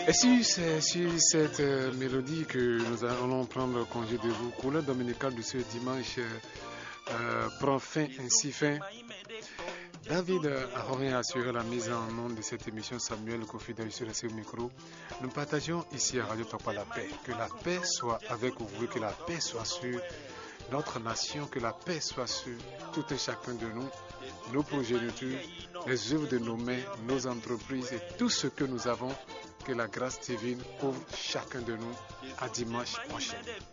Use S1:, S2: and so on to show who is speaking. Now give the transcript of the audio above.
S1: Et si c'est sur cette mélodie que nous allons prendre congé de vous, couleur dominicale de ce dimanche prend ainsi fin. David Ahorin a assuré la mise en nom de cette émission. Samuel Kofi sur au micro. Nous partageons ici à Radio Tokpa la paix. Que la paix soit avec vous, que la paix soit sur notre nation, que la paix soit sur tout et chacun de nous, nos progénitures, les œuvres de nos mains, nos entreprises et tout ce que nous avons. Que la grâce divine couvre chacun de nous. À dimanche prochain.